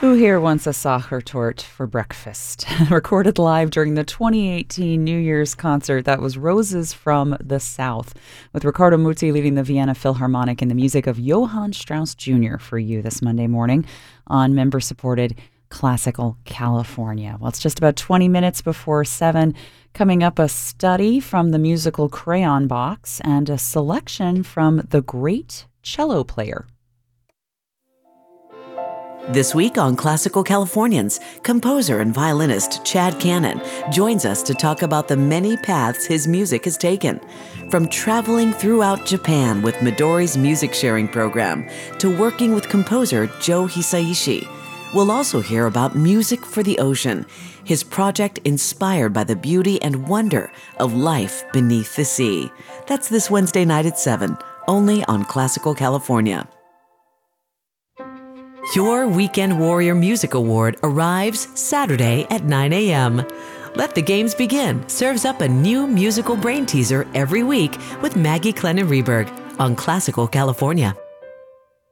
Who here wants a Sachertorte for breakfast? Recorded live during the 2018 New Year's concert that was Roses from the South, with Riccardo Muti leading the Vienna Philharmonic and the music of Johann Strauss Jr. for you this Monday morning on member-supported Classical California. Well, it's just about 20 minutes before 7. Coming up, a study from the musical Crayon Box and a selection from The Great Cello Player. This week on Classical Californians, composer and violinist Chad Cannon joins us to talk about the many paths his music has taken. From traveling throughout Japan with Midori's music sharing program to working with composer Joe Hisaishi. We'll also hear about Music for the Ocean, his project inspired by the beauty and wonder of life beneath the sea. That's this Wednesday night at 7, only on Classical California. Your Weekend Warrior Music Award arrives Saturday at 9 a.m. Let the Games Begin serves up a new musical brain teaser every week with Maggie Clennon Reberg on Classical California.